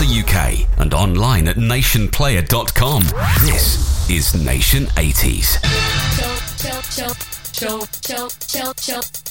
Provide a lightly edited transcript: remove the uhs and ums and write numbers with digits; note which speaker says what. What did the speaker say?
Speaker 1: the UK and online at nationplayer.com. This is Nation 80s.
Speaker 2: Show.